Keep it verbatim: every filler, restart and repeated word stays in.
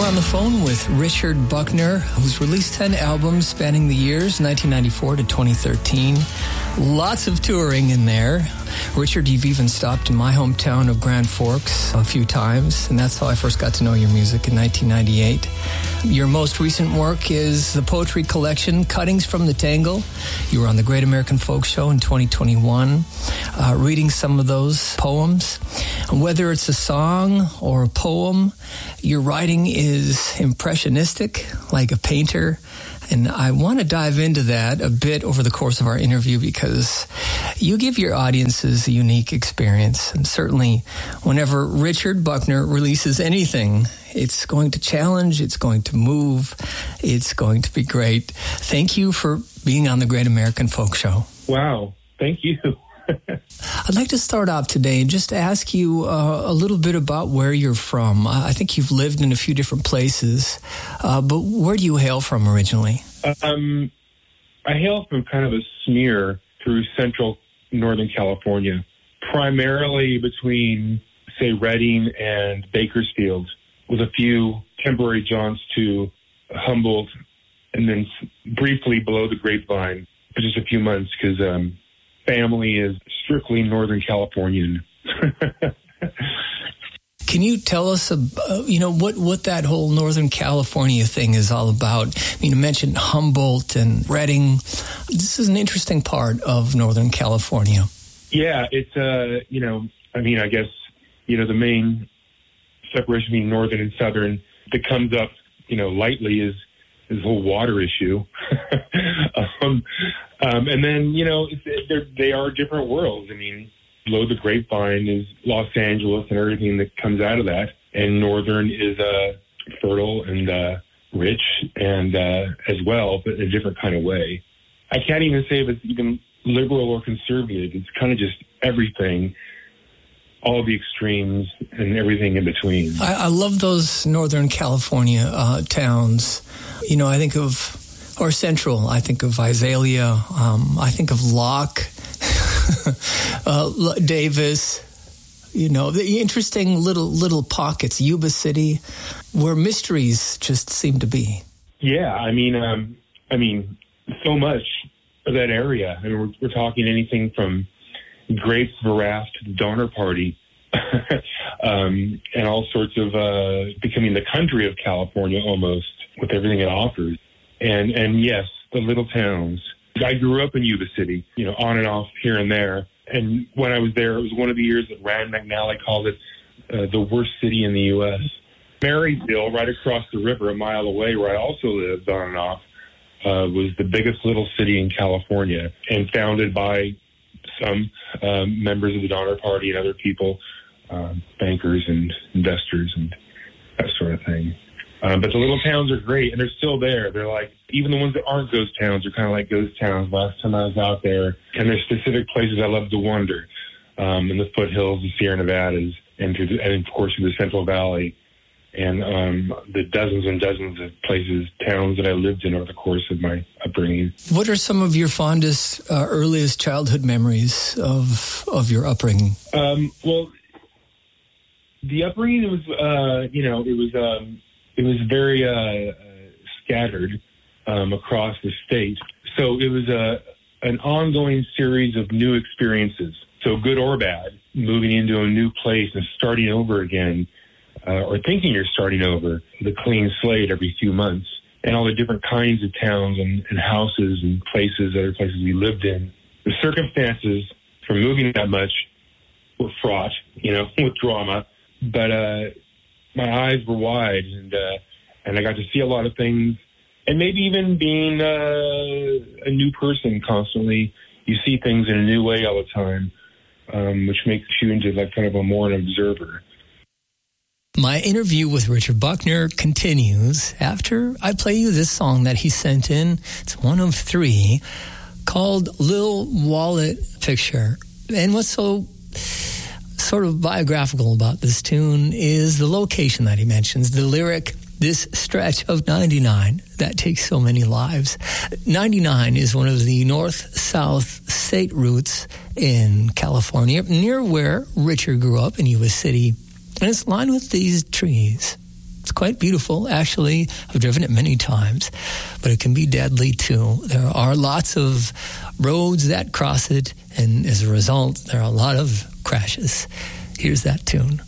on the phone with Richard Buckner, who's released ten albums spanning the years nineteen ninety-four to twenty thirteen. Lots of touring in there. Richard, you've even stopped in my hometown of Grand Forks a few times, and that's how I first got to know your music in nineteen ninety-eight. Your most recent work is the poetry collection, Cuttings from the Tangle. You were on the Great American Folk Show in twenty twenty-one, uh, reading some of those poems. Whether it's a song or a poem, your writing is impressionistic, like a painter. And I want to dive into that a bit over the course of our interview because you give your audiences a unique experience. And certainly whenever Richard Buckner releases anything, it's going to challenge, it's going to move, it's going to be great. Thank you for being on the Great American Folk Show. Wow, thank you. I'd like to start off today and just ask you uh, a little bit about where you're from. I think you've lived in a few different places, uh, but where do you hail from originally? Um, I hail from kind of a smear through central Northern California, primarily between, say, Redding and Bakersfield, with a few temporary jaunts to Humboldt, and then briefly below the Grapevine for just a few months because um, family is strictly Northern Californian. Can you tell us, uh, you know, what, what that whole Northern California thing is all about? I mean, you mentioned Humboldt and Redding. This is an interesting part of Northern California. Yeah, it's, uh, you know, I mean, I guess, you know, the main separation between Northern and Southern that comes up, you know, lightly is, is the whole water issue. um, um, and then, you know, it's, they are different worlds. I mean, below the Grapevine is Los Angeles and everything that comes out of that. And Northern is uh, fertile and uh, rich and uh, as well, but in a different kind of way. I can't even say if it's even liberal or conservative. It's kind of just everything, all the extremes and everything in between. I, I love those Northern California uh, towns. You know, I think of, or Central, I think of Visalia, um, I think of Locke, uh, Davis, you know, the interesting little little pockets, Yuba City, where mysteries just seem to be. Yeah, I mean, um, I mean, so much of that area. I mean, we're, we're talking anything from Grapes of Wrath to the Donner Party, um, and all sorts of uh, becoming the country of California almost with everything it offers. And and yes, the little towns. I grew up in Yuba City, you know, on and off here and there. And when I was there, it was one of the years that Rand McNally called it uh, the worst city in the U S Marysville, right across the river, a mile away, where I also lived on and off, uh, was the biggest little city in California and founded by some um, members of the Donner Party and other people, um, bankers and investors and that sort of thing. Um, but the little towns are great, and they're still there. They're like, even the ones that aren't ghost towns are kind of like ghost towns. Last time I was out there, and there's specific places I love to wander, um, in the foothills, the Sierra Nevadas, and, to the, and of course in the Central Valley, and um, the dozens and dozens of places, towns that I lived in over the course of my upbringing. What are some of your fondest, uh, earliest childhood memories of of your upbringing? Um, well, the upbringing was, uh, you know, it was. Um, It was very uh, uh, scattered um, across the state. So it was a, an ongoing series of new experiences. So good or bad, moving into a new place and starting over again, uh, or thinking you're starting over, the clean slate every few months, and all the different kinds of towns and, and houses and places, other places we lived in. The circumstances for moving that much were fraught, you know, with drama. But uh my eyes were wide, and uh, and I got to see a lot of things. And maybe even being uh, a new person constantly, you see things in a new way all the time, um, which makes you into like kind of a more an observer. My interview with Richard Buckner continues after I play you this song that he sent in. It's one of three, called Lil Wallet Picture. And what's so sort of biographical about this tune is the location that he mentions, the lyric, this stretch of ninety-nine that takes so many lives. ninety-nine is one of the north-south state routes in California, near where Richard grew up in Yuba City, and it's lined with these trees. It's quite beautiful. Actually, I've driven it many times, but it can be deadly too. There are lots of roads that cross it, and as a result, there are a lot of crashes. Here's that tune.